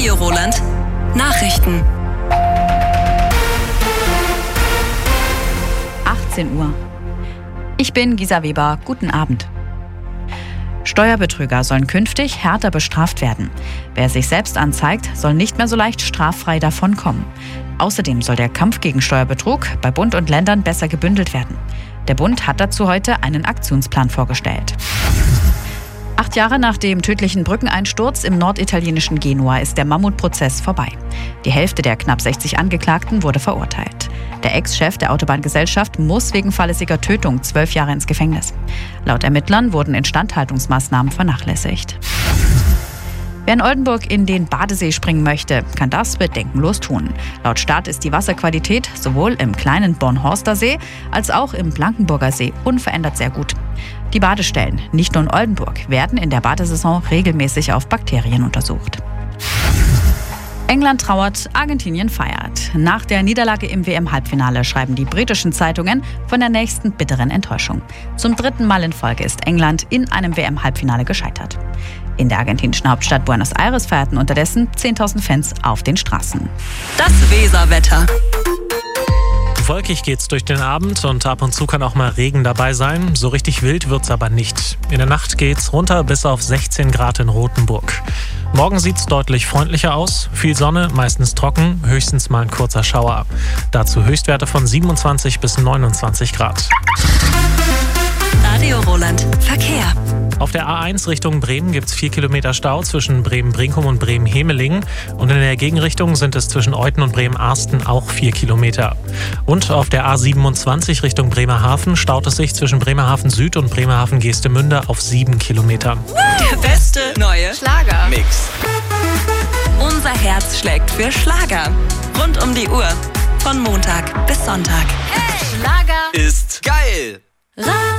Radio Roland. Nachrichten. 18 Uhr. Ich bin Gisa Weber. Guten Abend. Steuerbetrüger sollen künftig härter bestraft werden. Wer sich selbst anzeigt, soll nicht mehr so leicht straffrei davonkommen. Außerdem soll der Kampf gegen Steuerbetrug bei Bund und Ländern besser gebündelt werden. Der Bund hat dazu heute einen Aktionsplan vorgestellt. 8 Jahre nach dem tödlichen Brückeneinsturz im norditalienischen Genua ist der Mammutprozess vorbei. Die Hälfte der knapp 60 Angeklagten wurde verurteilt. Der Ex-Chef der Autobahngesellschaft muss wegen fahrlässiger Tötung 12 Jahre ins Gefängnis. Laut Ermittlern wurden Instandhaltungsmaßnahmen vernachlässigt. Wer in Oldenburg in den Badesee springen möchte, kann das bedenkenlos tun. Laut Staat ist die Wasserqualität sowohl im kleinen Bornhorster See als auch im Blankenburger See unverändert sehr gut. Die Badestellen, nicht nur in Oldenburg, werden in der Badesaison regelmäßig auf Bakterien untersucht. England trauert, Argentinien feiert. Nach der Niederlage im WM-Halbfinale schreiben die britischen Zeitungen von der nächsten bitteren Enttäuschung. Zum 3. Mal in Folge ist England in einem WM-Halbfinale gescheitert. In der argentinischen Hauptstadt Buenos Aires feierten unterdessen 10.000 Fans auf den Straßen. Das Weserwetter. Wolkig geht's durch den Abend und ab und zu kann auch mal Regen dabei sein. So richtig wild wird's aber nicht. In der Nacht geht's runter bis auf 16 Grad in Rothenburg. Morgen sieht's deutlich freundlicher aus. Viel Sonne, meistens trocken, höchstens mal ein kurzer Schauer. Dazu Höchstwerte von 27 bis 29 Grad. Radio Roland. Verkehr. Auf der A1 Richtung Bremen gibt es 4 Kilometer Stau zwischen Bremen-Brinkum und Bremen-Hemelingen. Und in der Gegenrichtung sind es zwischen Euthen und Bremen-Arsten auch 4 Kilometer. Und auf der A27 Richtung Bremerhaven staut es sich zwischen Bremerhaven Süd und Bremerhaven Geestemünde auf 7 Kilometern. Der beste neue Schlager-Mix. Unser Herz schlägt für Schlager. Rund um die Uhr. Von Montag bis Sonntag. Schlager ist geil.